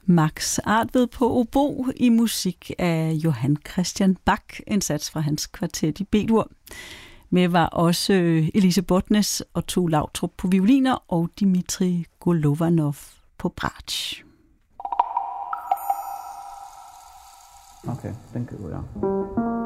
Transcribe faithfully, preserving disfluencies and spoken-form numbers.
Max Artved på obo i musik af Johann Christian Bach, en sats fra hans kvartet i B-dur. Med var også Elise Botnes og To Lautrup på violiner og Dmitri Golovanov på bratsch. Okay, den køber jeg.